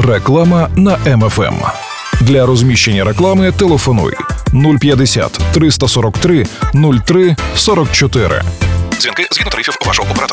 Реклама на МФМ. Для розміщення реклами телефонуй 050 343 03 44. Дзвінки згідно тарифів вашого оператора.